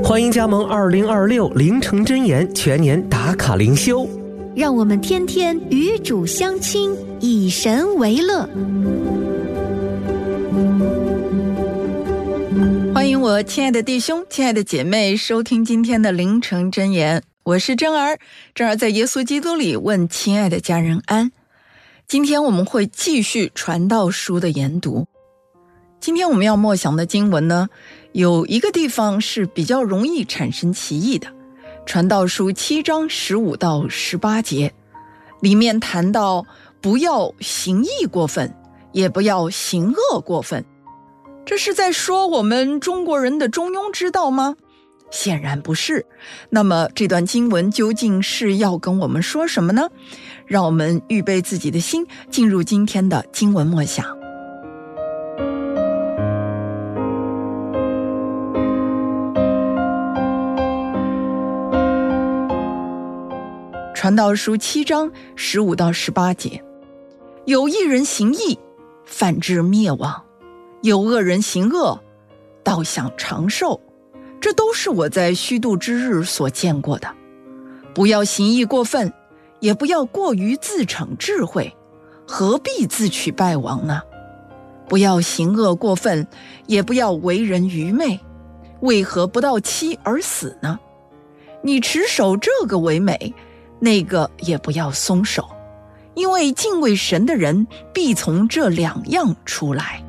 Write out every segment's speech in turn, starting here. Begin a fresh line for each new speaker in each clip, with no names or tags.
欢迎加盟2026凌晨真言全年打卡灵修，
让我们天天与主相亲，以神为乐。
欢迎我亲爱的弟兄亲爱的姐妹收听今天的凌晨真言，我是真儿在耶稣基督里问亲爱的家人安。今天我们会继续传道书的研读。今天我们要默想的经文呢，有一个地方是比较容易产生歧义的，传道书7章15到18节，里面谈到不要行义过分，也不要行恶过分。这是在说我们中国人的中庸之道吗？显然不是。那么这段经文究竟是要跟我们说什么呢？让我们预备自己的心，进入今天的经文默想。传道书7章15到18节，有一人行义，反致灭亡；有恶人行恶，倒享长寿。这都是我在虚度之日所见过的。不要行义过分，也不要过于自逞智慧，何必自取败亡呢？不要行恶过分，也不要为人愚昧，为何不到期而死呢？你持守这个为美，那个也不要松手，因为敬畏神的人必从这两样出来。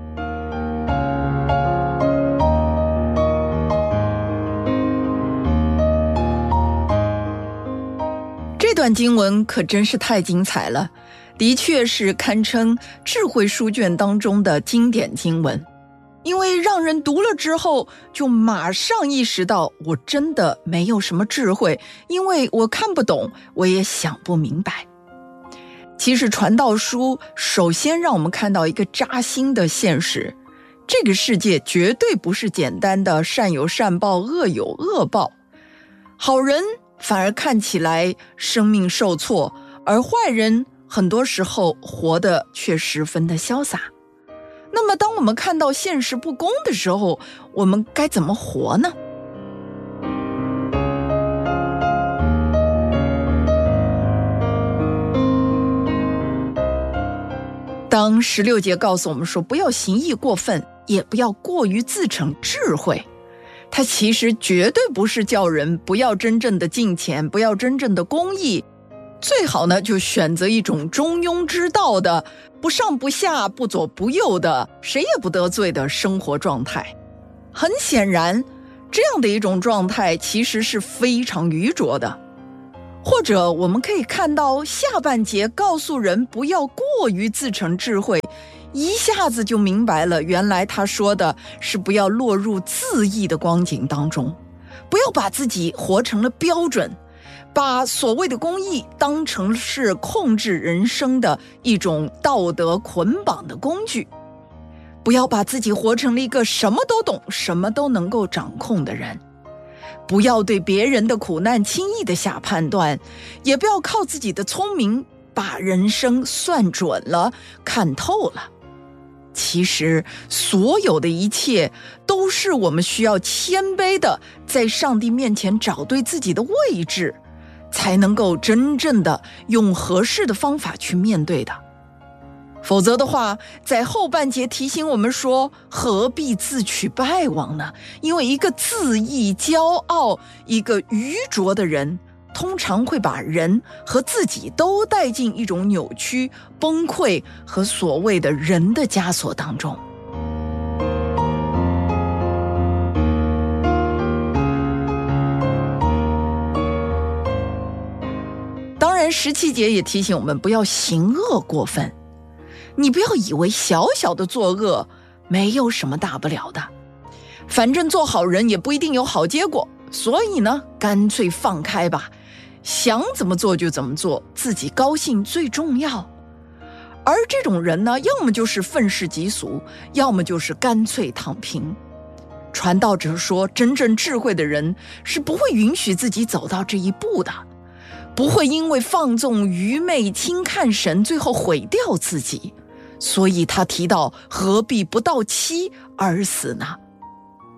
这段经文可真是太精彩了，的确是堪称智慧书卷当中的经典经文，因为让人读了之后就马上意识到我真的没有什么智慧，因为我看不懂，我也想不明白。其实传道书首先让我们看到一个扎心的现实，这个世界绝对不是简单的善有善报，恶有恶报。好人反而看起来生命受挫，而坏人很多时候活得却十分的潇洒。那么当我们看到现实不公的时候，我们该怎么活呢？当16节告诉我们说不要行义过分，也不要过于自逞智慧，它其实绝对不是叫人不要真正的敬虔，不要真正的公义，最好呢就选择一种中庸之道的，不上不下，不左不右的，谁也不得罪的生活状态。很显然，这样的一种状态其实是非常愚拙的。或者我们可以看到下半节告诉人不要过于自逞智慧，一下子就明白了，原来他说的是不要落入自义的光景当中，不要把自己活成了标准，把所谓的公义当成是控制人生的一种道德捆绑的工具，不要把自己活成了一个什么都懂，什么都能够掌控的人，不要对别人的苦难轻易的下判断，也不要靠自己的聪明把人生算准了，看透了。其实所有的一切都是我们需要谦卑的在上帝面前找对自己的位置，才能够真正的用合适的方法去面对的。否则的话，在后半节提醒我们说，何必自取败亡呢？因为一个自义骄傲，一个愚拙的人，通常会把人和自己都带进一种扭曲、崩溃和所谓的人的枷锁当中。当然17节也提醒我们不要行恶过分，你不要以为小小的作恶没有什么大不了的，反正做好人也不一定有好结果，所以呢，干脆放开吧，想怎么做就怎么做，自己高兴最重要。而这种人呢，要么就是愤世嫉俗，要么就是干脆躺平。传道者说，真正智慧的人是不会允许自己走到这一步的，不会因为放纵愚昧轻看神最后毁掉自己。所以他提到何必不到期而死呢？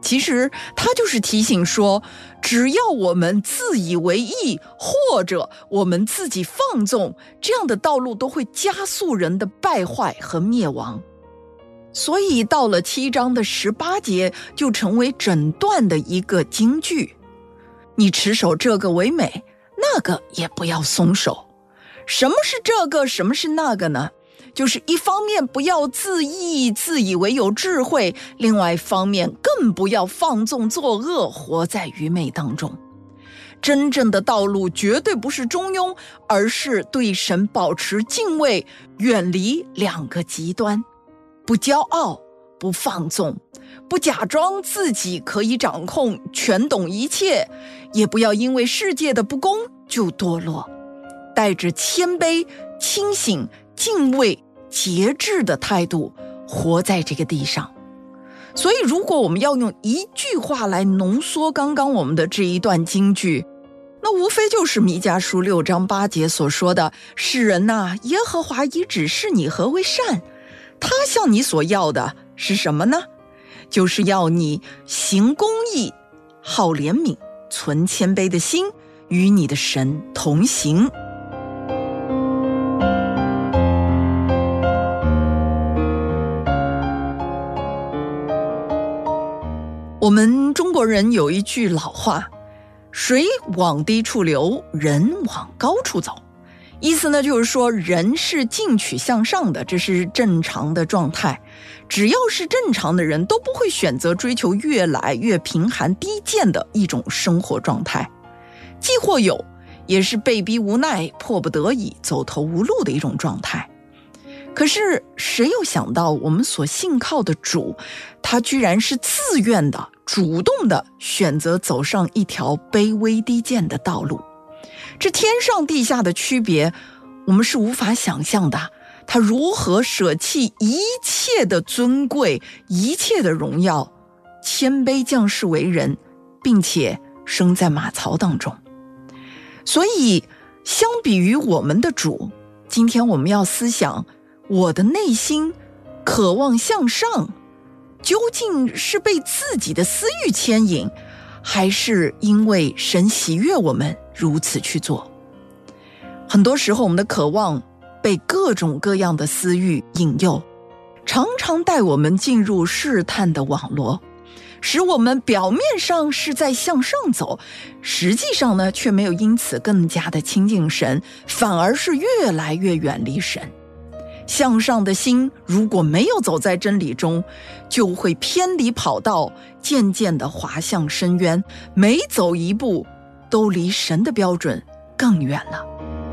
其实他就是提醒说，只要我们自以为意，或者我们自己放纵，这样的道路都会加速人的败坏和灭亡。所以到了7章的18节，就成为整段的一个金句。你持守这个为美，那个也不要松手。什么是这个，什么是那个呢？就是一方面不要自义，自以为有智慧，另外一方面更不要放纵作恶，活在愚昧当中。真正的道路绝对不是中庸，而是对神保持敬畏，远离两个极端。不骄傲，不放纵，不假装自己可以掌控全懂一切，也不要因为世界的不公就堕落。带着谦卑、清醒、敬畏、节制的态度活在这个地上。所以如果我们要用一句话来浓缩刚刚我们的这一段金句，那无非就是弥迦书6章8节所说的，世人啊，耶和华已指示你何为善，他向你所要的是什么呢？就是要你行公义，好怜悯，存谦卑的心，与你的神同行。我们中国人有一句老话，水往低处流，人往高处走。意思呢，就是说人是进取向上的，这是正常的状态。只要是正常的人，都不会选择追求越来越贫寒低贱的一种生活状态。既或有，也是被逼无奈，迫不得已，走投无路的一种状态。可是谁又想到我们所信靠的主，他居然是自愿的、主动的选择走上一条卑微低贱的道路。这天上地下的区别，我们是无法想象的。他如何舍弃一切的尊贵，一切的荣耀，谦卑降世为人，并且生在马槽当中。所以相比于我们的主，今天我们要思想，我的内心渴望向上，究竟是被自己的私欲牵引，还是因为神喜悦我们如此去做？很多时候我们的渴望被各种各样的私欲引诱，常常带我们进入试探的网罗，使我们表面上是在向上走，实际上呢，却没有因此更加的亲近神，反而是越来越远离神。向上的心如果没有走在真理中，就会偏离跑道，渐渐地滑向深渊，每走一步都离神的标准更远了。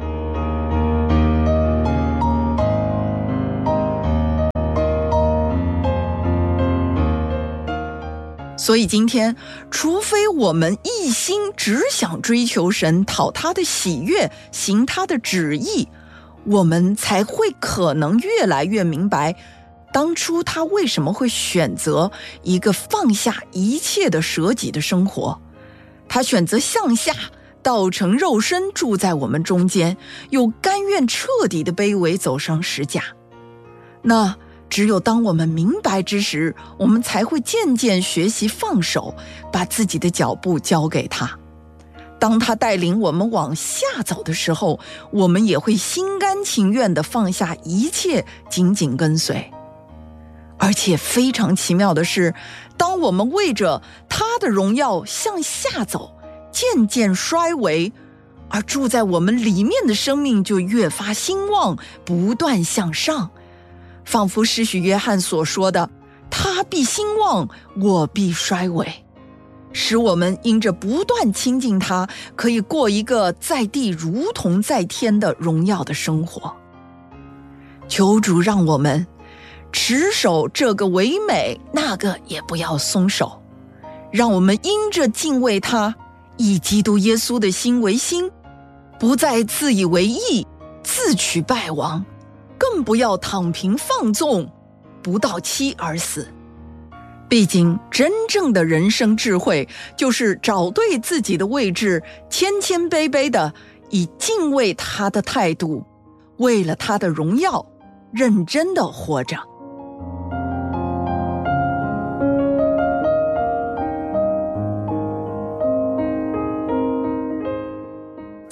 所以今天，除非我们一心只想追求神，讨他的喜悦，行他的旨意，我们才会可能越来越明白，当初他为什么会选择一个放下一切的舍己的生活。他选择向下，道成肉身，住在我们中间，又甘愿彻底的卑微，走上十架。那只有当我们明白之时，我们才会渐渐学习放手，把自己的脚步交给他。当他带领我们往下走的时候，我们也会心甘情愿地放下一切，紧紧跟随。而且非常奇妙的是，当我们为着他的荣耀向下走，渐渐衰微，而住在我们里面的生命就越发兴旺，不断向上。仿佛施洗约翰所说的，他必兴旺，我必衰微，使我们因着不断亲近他，可以过一个在地如同在天的荣耀的生活。求主让我们持守这个为美，那个也不要松手，让我们因着敬畏他，以基督耶稣的心为心，不再自以为义，自取败亡，更不要躺平放纵，不到期而死。毕竟真正的人生智慧，就是找对自己的位置，谦谦卑卑的以敬畏他的态度，为了他的荣耀，认真的活着。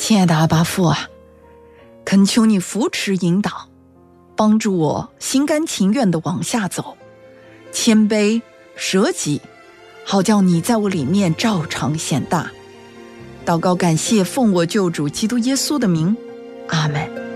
亲爱的阿爸父啊，恳求你扶持引导，帮助我心甘情愿地往下走，谦卑舍己，好叫你在我里面照常显大。祷告感谢，奉我救主基督耶稣的名，阿们。